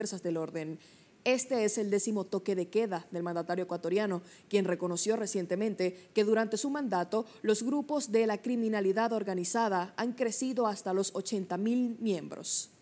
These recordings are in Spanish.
fuerzas del orden. Este es el 10º toque de queda del mandatario ecuatoriano, quien reconoció recientemente que durante su mandato los grupos de la criminalidad organizada han crecido hasta los 80.000 miembros.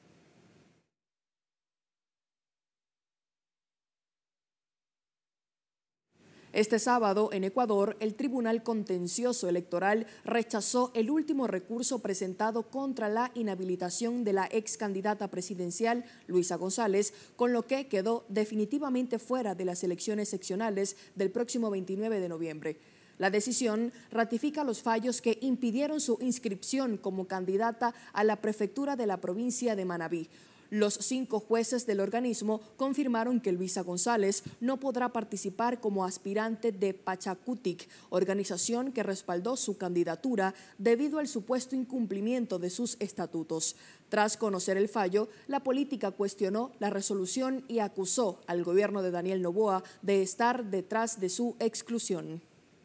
Este sábado, en Ecuador, el Tribunal Contencioso Electoral rechazó el último recurso presentado contra la inhabilitación de la ex candidata presidencial, Luisa González, con lo que quedó definitivamente fuera de las elecciones seccionales del próximo 29 de noviembre. La decisión ratifica los fallos que impidieron su inscripción como candidata a la prefectura de la provincia de Manabí. Los 5 jueces del organismo confirmaron que Luisa González no podrá participar como aspirante de Pachacutic, organización que respaldó su candidatura debido al supuesto incumplimiento de sus estatutos. Tras conocer el fallo, la política cuestionó la resolución y acusó al gobierno de Daniel Noboa de estar detrás de su exclusión.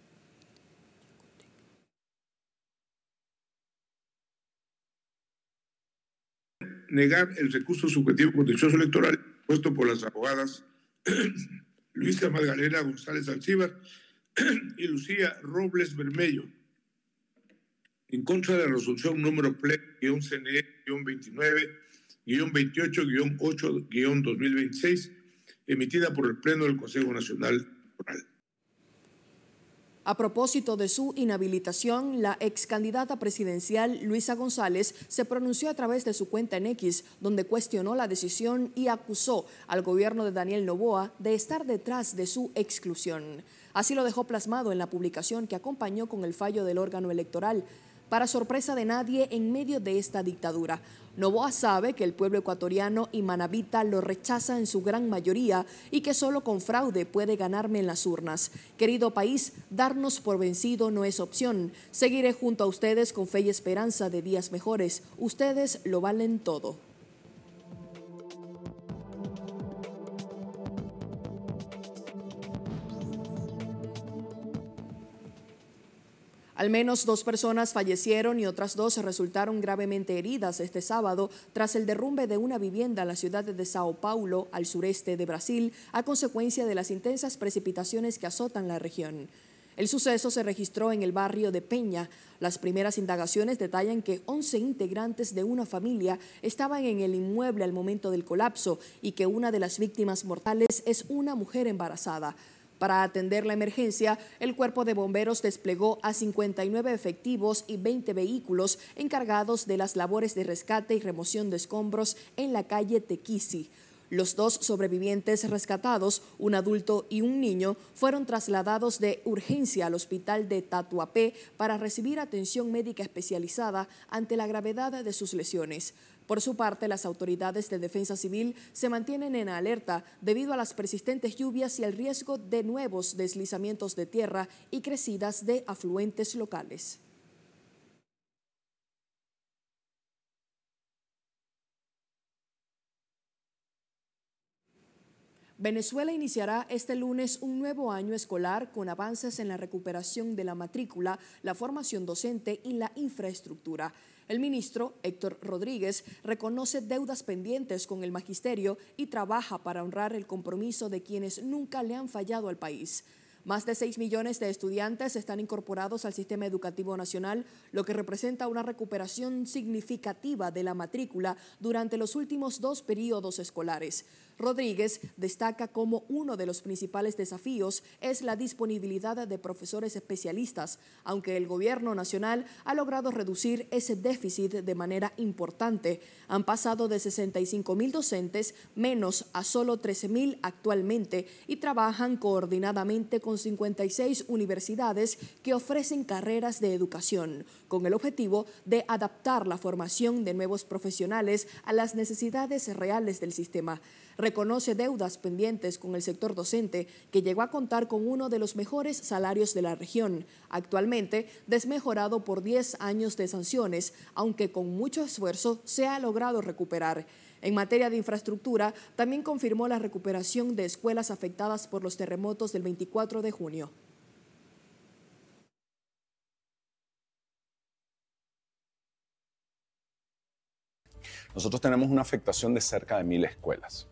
Negar el recurso subjetivo contencioso electoral puesto por las abogadas Luisa Magdalena González Alcíbar y Lucía Robles Bermello en contra de la resolución número PLE-CNE-29-28-8-2026 emitida por el Pleno del Consejo Nacional Electoral. A propósito de su inhabilitación, la ex candidata presidencial Luisa González se pronunció a través de su cuenta en X, donde cuestionó la decisión y acusó al gobierno de Daniel Noboa de estar detrás de su exclusión. Así lo dejó plasmado en la publicación que acompañó con el fallo del órgano electoral. Para sorpresa de nadie, en medio de esta dictadura, Noboa sabe que el pueblo ecuatoriano y manabita lo rechaza en su gran mayoría y que solo con fraude puede ganarme en las urnas. Querido país, darnos por vencido no es opción. Seguiré junto a ustedes con fe y esperanza de días mejores. Ustedes lo valen todo. Al menos 2 personas fallecieron y otras 2 resultaron gravemente heridas este sábado tras el derrumbe de una vivienda en la ciudad de Sao Paulo, al sureste de Brasil, a consecuencia de las intensas precipitaciones que azotan la región. El suceso se registró en el barrio de Peña. Las primeras indagaciones detallan que 11 integrantes de una familia estaban en el inmueble al momento del colapso y que una de las víctimas mortales es una mujer embarazada. Para atender la emergencia, el Cuerpo de Bomberos desplegó a 59 efectivos y 20 vehículos encargados de las labores de rescate y remoción de escombros en la calle Tequisi. Los 2 sobrevivientes rescatados, un adulto y un niño, fueron trasladados de urgencia al hospital de Tatuapé para recibir atención médica especializada ante la gravedad de sus lesiones. Por su parte, las autoridades de defensa civil se mantienen en alerta debido a las persistentes lluvias y el riesgo de nuevos deslizamientos de tierra y crecidas de afluentes locales. Venezuela iniciará este lunes un nuevo año escolar con avances en la recuperación de la matrícula, la formación docente y la infraestructura. El ministro Héctor Rodríguez reconoce deudas pendientes con el magisterio y trabaja para honrar el compromiso de quienes nunca le han fallado al país. Más de 6 millones de estudiantes están incorporados al sistema educativo nacional, lo que representa una recuperación significativa de la matrícula durante los últimos 2 periodos escolares. Rodríguez destaca como uno de los principales desafíos es la disponibilidad de profesores especialistas, aunque el gobierno nacional ha logrado reducir ese déficit de manera importante. Han pasado de 65.000 docentes menos a solo 13.000 actualmente y trabajan coordinadamente con 56 universidades que ofrecen carreras de educación, con el objetivo de adaptar la formación de nuevos profesionales a las necesidades reales del sistema. Reconoce deudas pendientes con el sector docente, que llegó a contar con uno de los mejores salarios de la región, actualmente desmejorado por 10 años de sanciones, aunque con mucho esfuerzo se ha logrado recuperar. En materia de infraestructura, también confirmó la recuperación de escuelas afectadas por los terremotos del 24 de junio. nosotros tenemos una afectación de cerca de 1.000 escuelas.